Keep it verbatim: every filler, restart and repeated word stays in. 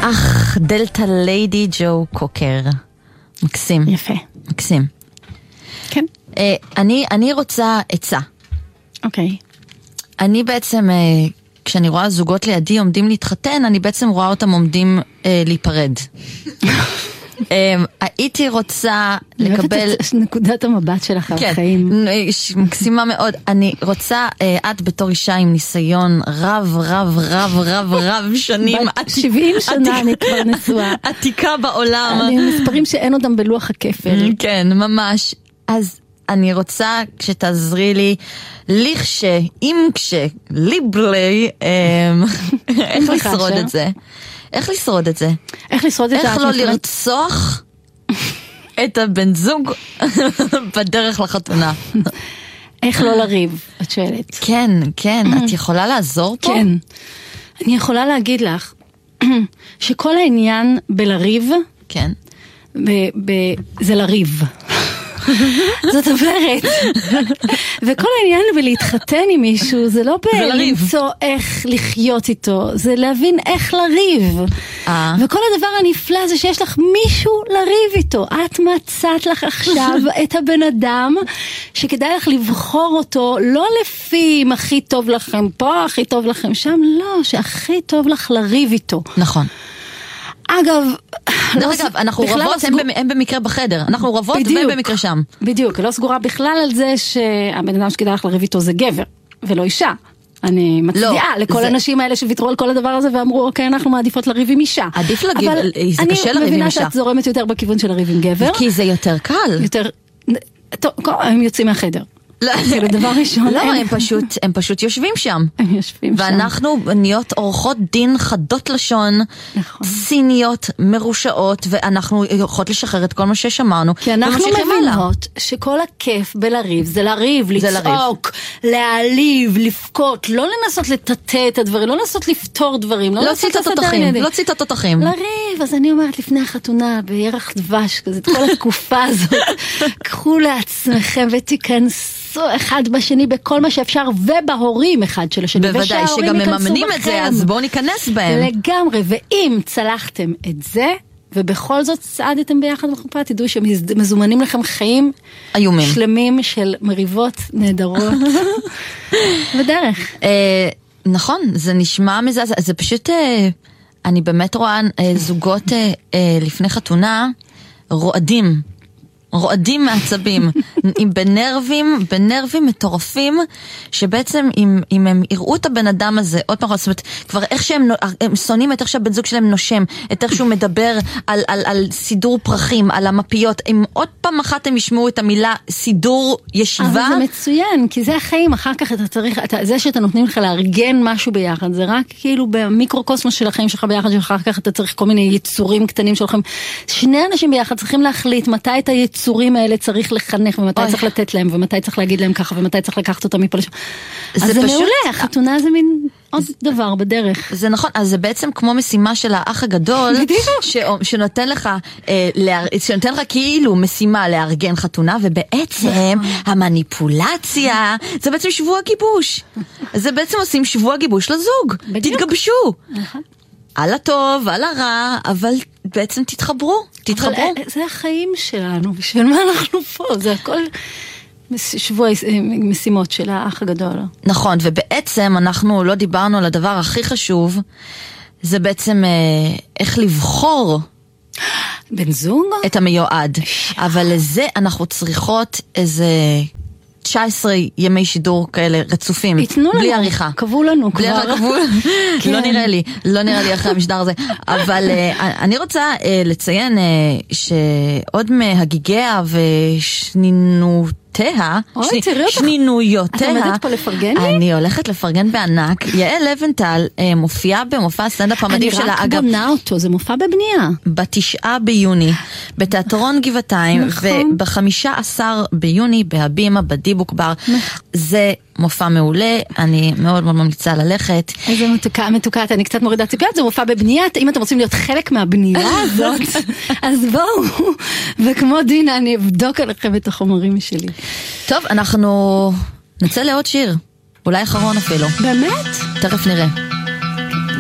אך, דלטה ליידי ג'ו קוקר. מקסים. יפה. מקסים. כן. אה, אני, אני רוצה עצה. אוקיי. אני בעצם, אה, כשאני רואה זוגות לידי עומדים להתחתן, אני בעצם רואה אותם עומדים אה, להיפרד. הייתי רוצה לקבל נקודת המבט שלך על החיים. מקסימה מאוד. אני רוצה, את בתור אישה עם ניסיון רב רב רב רב רב שנים, שבעים שנה אני כבר נשואה, עתיקה בעולם, אני מספרים שאין אותם בלוח הכפר. כן, ממש. אז אני רוצה שתעזרי לי לכש, אם כש, ליבלי, איך לשרוד את זה? איך לשרוד את זה? איך לשרוד את זה? איך לא לרצוח את הבן זוג בדרך לחתונה? איך לא לריב, את שואלת. כן, כן, את יכולה לעזור פה? כן. אני יכולה להגיד לך שכל העניין בלריב, כן. זה לריב. זאת אומרת, וכל העניין בלהתחתן עם מישהו זה לא בלמצוא איך לחיות איתו, זה להבין איך לריב. וכל הדבר הנפלא זה שיש לך מישהו לריב איתו. את מצאת לך עכשיו את הבן אדם שכדאי לך לבחור אותו לא לפי אם הכי טוב לכם פה, הכי טוב לכם שם, לא, שהכי טוב לך לריב איתו. נכון. אגב, דרך אגב, אנחנו רבות, הם במקרה בחדר, אנחנו רבות והם במקרה שם. בדיוק, לא סגורה בכלל על זה שהבן אדם שכדאי לך לריב איתו זה גבר, ולא אישה. אני מצדיעה לכל האנשים האלה שוויתרו על כל הדבר הזה ואמרו, אוקיי, אנחנו מעדיפות לריב עם אישה. עדיף לריב, זה קשה לריב עם אישה. אני מבינה שאת זורמת יותר בכיוון של לריב עם גבר. כי זה יותר קל. יותר, טוב, הם יוצאים מהחדר. כאילו דבר ראשון. לא, הם פשוט, הם פשוט יושבים שם. הם יושבים שם. ואנחנו נהיות עורכות דין חדות לשון, סיניות, מרושעות, ואנחנו יכולות לשחרר את כל מה ששמרנו. כי אנחנו מבינות שכל הכיף בלריב זה לריב, לצעוק, להעליב, לפקות, לא לנסות לטטא את הדברים, לא לנסות לפתור דברים, לא לנסות לתותחים, לא ציטות תותחים. לריב, אז אני אומרת לפני החתונה, בירח דבש, כזה, את כל התקופה הזאת, קחו לעצמכם ותיכנסו אחד בשני בכל מה שאפשר, ובהורים אחד של השני. בוודאי, שגם מממנים את זה, אז בואו ניכנס בהם. לגמרי, ואם צלחתם את זה, ובכל זאת צעדתם ביחד בחופה, תדעו שמזומנים לכם חיים איומים. שלמים של מריבות נהדרות. בדרך. נכון, זה נשמע מזה, זה פשוט, אני באמת רואה זוגות לפני חתונה, רועדים. רועדים מעצבים, בנרבים, בנרבים מטורפים, שבעצם אם, אם הם יראו את הבן אדם הזה, עוד פעם, זאת אומרת, כבר איך שהם הם שונאים את איך שהבן זוג שלהם נושם, את איך שהוא מדבר על, על, על סידור פרחים, על המפיות, אם עוד פעם אחת הם ישמעו את המילה סידור ישיבה. אבל זה מצוין, כי זה החיים, אחר כך אתה צריך, אתה, זה שאתה נותנים לך לארגן משהו ביחד, זה רק כאילו במיקרוקוסמוס של החיים שלך ביחד, שאחר כך אתה צריך כל מיני יצורים קטנים שלכם. שני אנשים ביחד צריכים להחליט מתי את היצורים הצורים האלה צריך לחנך, ומתי צריך לתת להם, ומתי צריך להגיד להם ככה, ומתי צריך לקחת אותם מפה לשם. אז זה מעולה, חתונה זה מין עוד דבר בדרך. זה נכון, אז זה בעצם כמו משימה של האח הגדול, שנותן לך, שנותן לך כאילו משימה לארגן חתונה, ובעצם המניפולציה, זה בעצם שבוע גיבוש. זה בעצם עושים שבוע גיבוש לזוג. תתגבשו. על הטוב, על הרע, אבל בעצם תתחברו, תתחברו. אבל זה החיים שלנו, בשביל מה אנחנו פה? זה הכל שבוע משימות של האח הגדול. נכון, ובעצם אנחנו לא דיברנו על הדבר הכי חשוב, זה בעצם איך לבחור בן זוג? את המיועד. אבל לזה אנחנו צריכות איזה תשע עשרה ימי שידור כאלה רצופים, בלי עריכה. קבעו לנו כבר. לא נראה לי, לא נראה לי אחרי המשדר הזה. אבל אני רוצה לציין שעוד מהגיגיה ושנינות שנינויותיה, את עומדת פה לפרגן לי? אני הולכת לפרגן בענק. יעל לבנטל מופיעה במופע הסטנדאפ המדהים שלה. אני רק בונה אותו, זה מופע בבנייה. בתשעה ביוני, בתיאטרון גבעתיים, ובחמישה עשר ביוני, בהבימה, בדיבוק בר. זה מופע מעולה, אני מאוד מאוד ממליצה ללכת. איזה מתוקה, מתוקה, אני קצת מורידה ציפיות, זה מופע בבנייה, אם אתם רוצים להיות חלק מהבנייה הזאת, אז בואו, וכמו דינה, אני אבדוק עליכם את החומרים שלי. טוב, אנחנו נצא לעוד שיר, אולי אחרון אפילו. באמת? תכף נראה.